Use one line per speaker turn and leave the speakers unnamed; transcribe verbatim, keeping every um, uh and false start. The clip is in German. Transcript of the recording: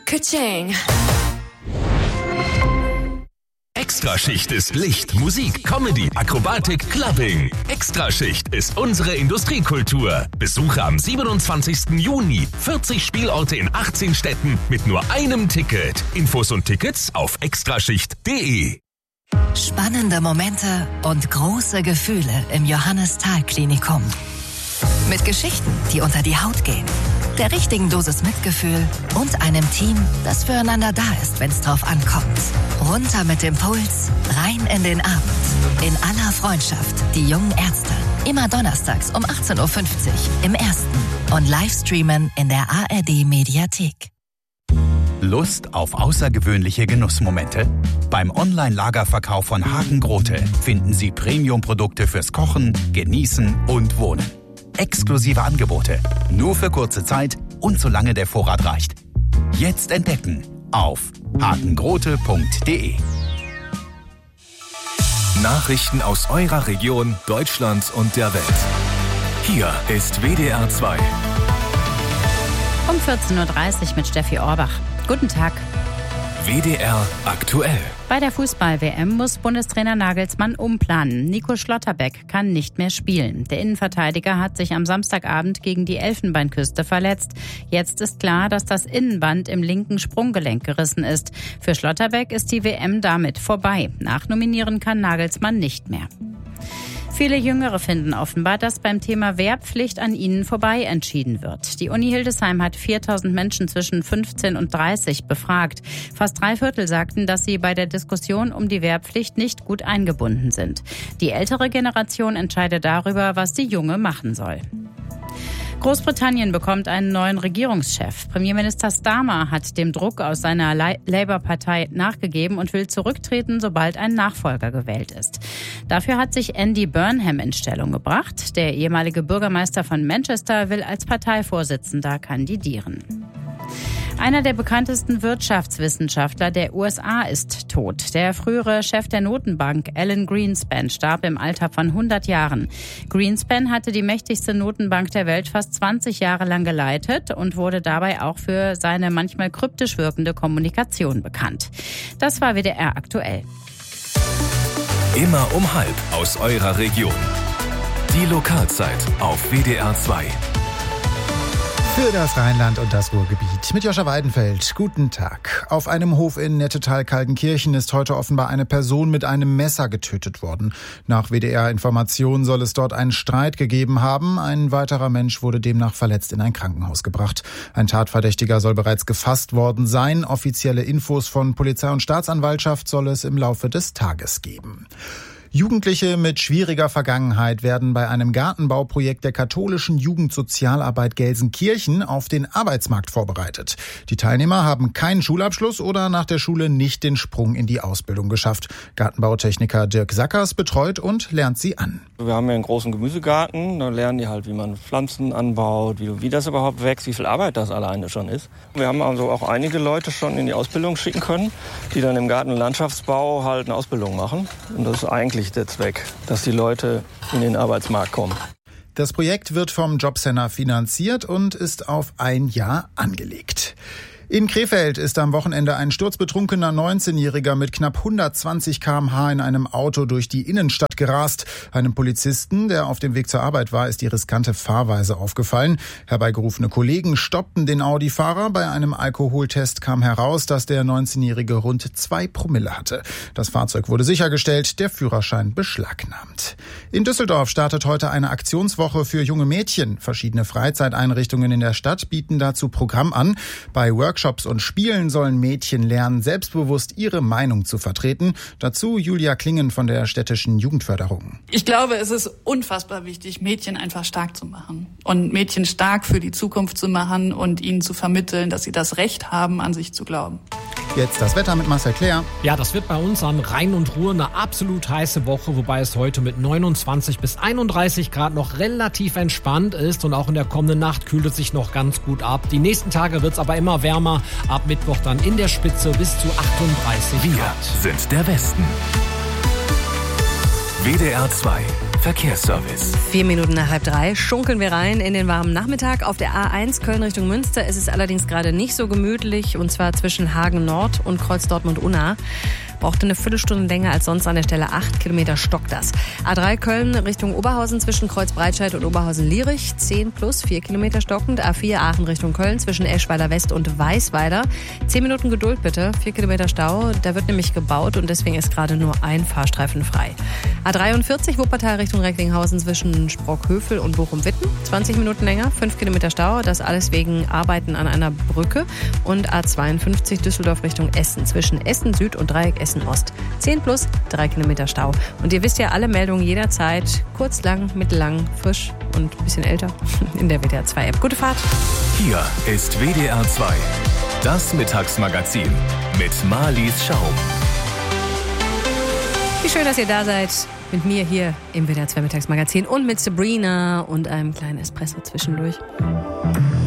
Ka-ching.
Extraschicht ist Licht, Musik, Comedy, Akrobatik, Clubbing. Extraschicht ist unsere Industriekultur. Besuche am siebenundzwanzigsten Juni vierzig Spielorte in achtzehn Städten mit nur einem Ticket. Infos und Tickets auf extraschicht punkt de.
Spannende Momente und große Gefühle im Johannes-Thal-Klinikum. Mit Geschichten, die unter die Haut gehen, der richtigen Dosis Mitgefühl und einem Team, das füreinander da ist, wenn es drauf ankommt. Runter mit dem Puls, rein in den Abend. In aller Freundschaft, die jungen Ärzte. Immer donnerstags um achtzehn Uhr fünfzig im Ersten und Livestreamen in der A R D-Mediathek.
Lust auf außergewöhnliche Genussmomente? Beim Online-Lagerverkauf von Hagen Grote finden Sie Premium-Produkte fürs Kochen, Genießen und Wohnen. Exklusive Angebote, nur für kurze Zeit und solange der Vorrat reicht. Jetzt entdecken auf hagengrote punkt de.
Nachrichten aus eurer Region, Deutschland und der Welt. Hier ist W D R zwei.
Um vierzehn Uhr dreißig mit Steffi Orbach. Guten Tag.
W D R aktuell.
Bei der Fußball-W M muss Bundestrainer Nagelsmann umplanen. Nico Schlotterbeck kann nicht mehr spielen. Der Innenverteidiger hat sich am Samstagabend gegen die Elfenbeinküste verletzt. Jetzt ist klar, dass das Innenband im linken Sprunggelenk gerissen ist. Für Schlotterbeck ist die W M damit vorbei. Nachnominieren kann Nagelsmann nicht mehr. Viele Jüngere finden offenbar, dass beim Thema Wehrpflicht an ihnen vorbei entschieden wird. Die Uni Hildesheim hat viertausend Menschen zwischen fünfzehn und dreißig befragt. Fast drei Viertel sagten, dass sie bei der Diskussion um die Wehrpflicht nicht gut eingebunden sind. Die ältere Generation entscheidet darüber, was die Junge machen soll. Großbritannien bekommt einen neuen Regierungschef. Premierminister Starmer hat dem Druck aus seiner Labour-Partei nachgegeben und will zurücktreten, sobald ein Nachfolger gewählt ist. Dafür hat sich Andy Burnham in Stellung gebracht. Der ehemalige Bürgermeister von Manchester will als Parteivorsitzender kandidieren. Einer der bekanntesten Wirtschaftswissenschaftler der U S A ist tot. Der frühere Chef der Notenbank, Alan Greenspan, starb im Alter von hundert Jahren. Greenspan hatte die mächtigste Notenbank der Welt fast zwanzig Jahre lang geleitet und wurde dabei auch für seine manchmal kryptisch wirkende Kommunikation bekannt. Das war W D R aktuell.
Immer um halb aus eurer Region. Die Lokalzeit auf W D R zwei.
Für das Rheinland und das Ruhrgebiet. Mit Joscha Weidenfeld. Guten Tag. Auf einem Hof in Nettetal-Kaltenkirchen ist heute offenbar eine Person mit einem Messer getötet worden. Nach W D R-Informationen soll es dort einen Streit gegeben haben. Ein weiterer Mensch wurde demnach verletzt in ein Krankenhaus gebracht. Ein Tatverdächtiger soll bereits gefasst worden sein. Offizielle Infos von Polizei und Staatsanwaltschaft soll es im Laufe des Tages geben. Jugendliche mit schwieriger Vergangenheit werden bei einem Gartenbauprojekt der katholischen Jugendsozialarbeit Gelsenkirchen auf den Arbeitsmarkt vorbereitet. Die Teilnehmer haben keinen Schulabschluss oder nach der Schule nicht den Sprung in die Ausbildung geschafft. Gartenbautechniker Dirk Sackers betreut und lernt sie an.
Wir haben ja einen großen Gemüsegarten, da lernen die halt, wie man Pflanzen anbaut, wie, wie das überhaupt wächst, wie viel Arbeit das alleine schon ist. Wir haben also auch einige Leute schon in die Ausbildung schicken können, die dann im Garten- und Landschaftsbau halt eine Ausbildung machen. Und das ist eigentlich der Zweck, dass die Leute in den Arbeitsmarkt kommen.
Das Projekt wird vom Jobcenter finanziert und ist auf ein Jahr angelegt. In Krefeld ist am Wochenende ein sturzbetrunkener neunzehnjähriger mit knapp hundertzwanzig Kilometer pro Stunde in einem Auto durch die Innenstadt gerast. Einem Polizisten, der auf dem Weg zur Arbeit war, ist die riskante Fahrweise aufgefallen. Herbeigerufene Kollegen stoppten den Audi-Fahrer. Bei einem Alkoholtest kam heraus, dass der neunzehnjährige rund zwei Promille hatte. Das Fahrzeug wurde sichergestellt, der Führerschein beschlagnahmt. In Düsseldorf startet heute eine Aktionswoche für junge Mädchen. Verschiedene Freizeiteinrichtungen in der Stadt bieten dazu Programm an. Bei Workshops Workshops und Spielen sollen Mädchen lernen, selbstbewusst ihre Meinung zu vertreten. Dazu Julia Klingen von der städtischen Jugendförderung.
Ich glaube, es ist unfassbar wichtig, Mädchen einfach stark zu machen und Mädchen stark für die Zukunft zu machen und ihnen zu vermitteln, dass sie das Recht haben, an sich zu glauben.
Jetzt das Wetter mit Marcel Claire.
Ja, das wird bei uns am Rhein und Ruhr eine absolut heiße Woche, wobei es heute mit neunundzwanzig bis einunddreißig Grad noch relativ entspannt ist und auch in der kommenden Nacht kühlt es sich noch ganz gut ab. Die nächsten Tage wird es aber immer wärmer, ab Mittwoch dann in der Spitze bis zu achtunddreißig Grad.
Wir sind der Westen. W D R zwei Verkehrsservice.
Vier Minuten nach halb drei schunkeln wir rein in den warmen Nachmittag. Auf der A eins Köln Richtung Münster ist es allerdings gerade nicht so gemütlich, und zwar zwischen Hagen Nord und Kreuz Dortmund-Unna. Brauchte eine Viertelstunde länger als sonst an der Stelle. Acht Kilometer stockt das. A drei Köln Richtung Oberhausen zwischen Kreuz Breitscheid und Oberhausen-Lierich. zehn plus, vier Kilometer stockend. A vier Aachen Richtung Köln zwischen Eschweiler West und Weißweiler. zehn Minuten Geduld bitte. vier Kilometer Stau. Da wird nämlich gebaut und deswegen ist gerade nur ein Fahrstreifen frei. A dreiundvierzig Wuppertal Richtung Recklinghausen zwischen Sprockhövel und Bochum-Witten. zwanzig Minuten länger. fünf Kilometer Stau. Das alles wegen Arbeiten an einer Brücke. Und A zweiundfünfzig Düsseldorf Richtung Essen zwischen Essen Süd und Dreieck Essen Ost. zehn plus, drei Kilometer Stau. Und ihr wisst ja, alle Meldungen jederzeit, kurz, lang, mittellang, frisch und ein bisschen älter in der W D R zwei App. Gute Fahrt.
Hier ist W D R zwei, das Mittagsmagazin mit Marlies Schaum.
Wie schön, dass ihr da seid mit mir hier im W D R zwei Mittagsmagazin und mit Sabrina und einem kleinen Espresso zwischendurch.